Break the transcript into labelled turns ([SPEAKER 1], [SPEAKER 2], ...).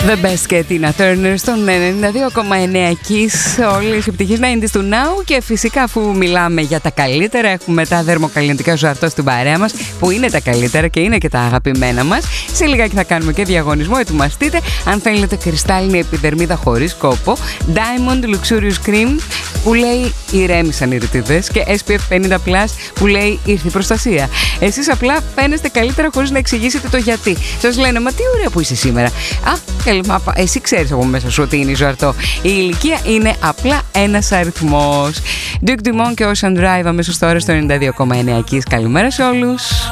[SPEAKER 1] The Best και Tina Turner στον 92,9 Kiss. Όλες οι επιτυχίες 90's του Now. Και φυσικά, αφού μιλάμε για τα καλύτερα, έχουμε τα δερμοκαλλιντικά Ζουαρτό στην παρέα μας, που είναι τα καλύτερα και είναι και τα αγαπημένα μας. Σε λιγάκι θα κάνουμε και διαγωνισμό. Ετοιμαστείτε. Αν θέλετε κρυστάλλινη επιδερμίδα χωρίς κόπο, Diamond Luxurious Cream που λέει ηρέμησαν οι ρητίδες, και SPF 50+ που λέει ήρθε η προστασία. Εσείς απλά φαίνεστε καλύτερα χωρίς να εξηγήσετε το γιατί. Σας λένε, μα τι ωραία που είσαι σήμερα. Εσύ ξέρεις από μέσα σου ότι είναι η Ζουαρτό. Η ηλικία είναι απλά ένας αριθμός. Duke Dumont και Ocean Drive αμέσως τώρα στο 92,9 Kiss. Καλημέρα σε όλους.